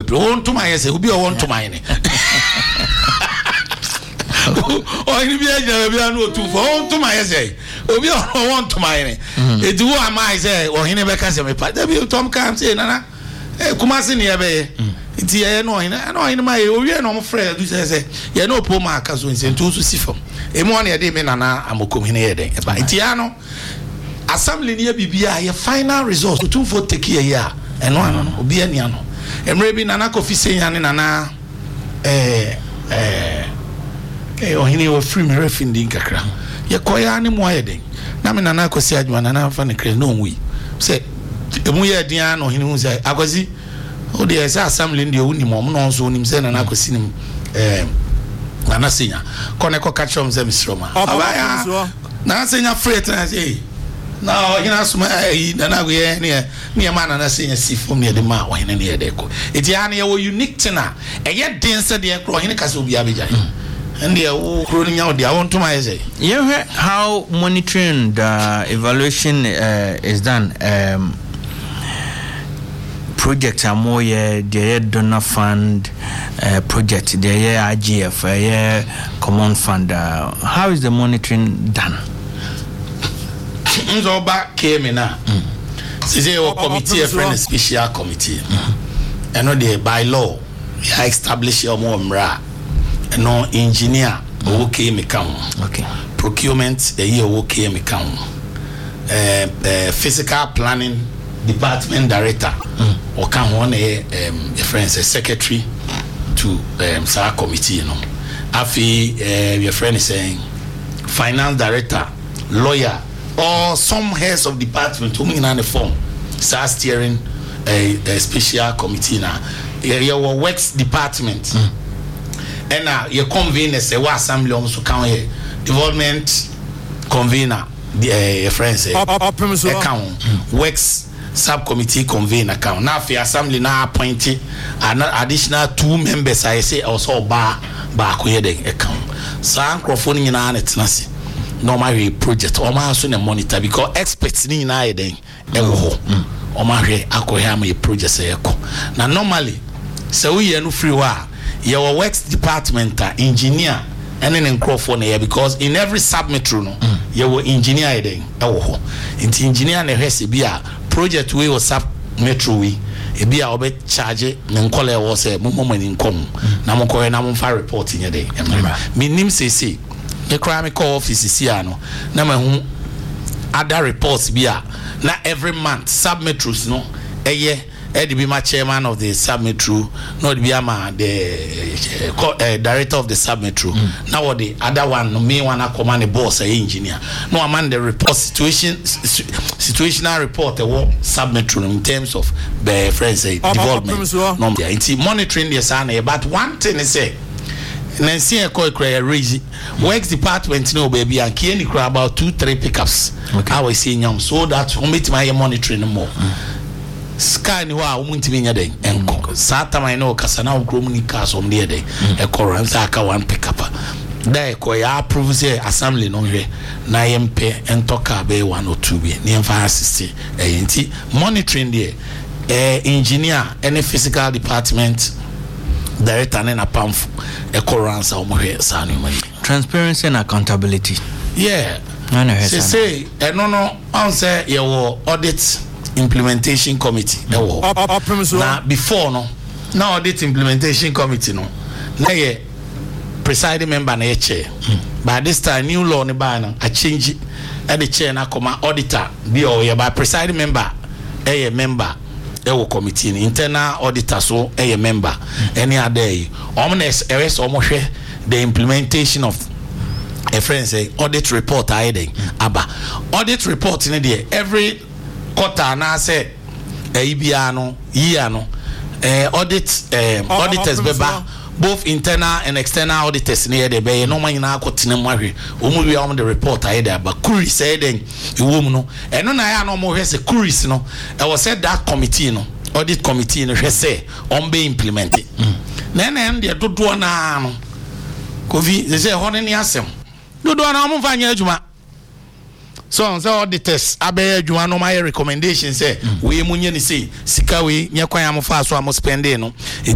won to my say obi won to my ne o ni bi eja bi anu otu for won to my say obi won to my ne edu am I say o hine be ka say me pa da bi tom kan say nana kuma se ne ye be nti ye no hine ma ye owie no mo frɛ du say ye no po ma aka so nsentu so sifom emu on ye de me nana amokom hine ye den e ba nti ya no assembly ne bibia ye final result to for take ye ya eno ano obi ani ano emre bi nana kofi senya ne nana ohini wo free me refindi nkakra ye koya ne mo ayeden na me nana kosi adwuma nana fa ne kre no nwi se emu ye dia no ohini hu se akosi o de esa assembly ndi o ni mo no so nim se nana kosi nim nana senya kone ko catch on se misroma abaya nana senya free na say na you know suma na na go ye ne ma na senya sifom ne de ma o hene ne de ko eti ya ne wo unique tina e ye den se de kro hene kase obi abejan and the kro nya o de I want to my say how monitoring the evaluation is done projects are more the donor fund project the IGF common fund how is the monitoring done nzo ba came na say your committee a friend special committee and no dey by law ya establish your mra no engineer who came account okay procurement the year who came account physical planning department director or can one a friend secretary to sa committee you know afi your friend is saying finance director lawyer or some heads of department who in the form start steering a special committee now your works department and your conveners a assembly almost count here development convener the friends account works subcommittee convener account now for assembly now appointed an additional 2 members I say also ba here the account so microphone in an normal project or ma so na monitor because experts ni na eden e wo ho o ma hwe akohia ma project e ko na normally so we no free wa your works department engineer and an microphone here because in every submetro no your engineer eden e wo ho inti engineer na hwe se bia project we o submetro we e bia obe charge ne nkole wo se mo mani nkom na mo ko na mo fa report nye den me nim say the crime call office here no na mahu other reports bia na every month submetros no eye Eddie be my chairman of the submetro no be ama the director of the submetro now what the other one no me one command the boss engineer no am the report situational report the submetro in terms of the friends development no it's monitoring the sana but one thing is say Nancy Ekoi raise works department no baby and Kieni cry about 2-3 pickups. Okay. I was seeing them so that we meet my monitoring more. Sky ni wa umunti nya den enko. Sata my no kasana ukromuni cars on the day. Ekora nsaka one pickup. Da ekoi approve say assembly no hwe na yempe entoka be 1 or 2 be. Ni emfa assist enti monitoring there engineer any physical department director na pamf ecoransa omohwe sanu mani transparency and accountability say no on say your audit implementation committee na before no na audit implementation committee no na ye presiding member na chair by this time new law ne ba na a change at the chair na come auditor be or by presiding member member ewo committee internal auditor so a member any other omnes erase omohwe the implementation of a friend say audit report aiden aba audit report in there every quarter na say ebia no year no auditors beba both internal and external auditors near the bay no man na akotene mahwe omu wi am the report aiden aba kuri say den iwom no eno na ya no mo hwe say kuris no e was said that committee no audit committee no hwe say on be implemented na de dodo na no kovi they say ho ne asem dodo na mo fanya adwuma so auditors abe adwuma no my recommendation say we munye ni say sika we nya kwan am fa so am spending no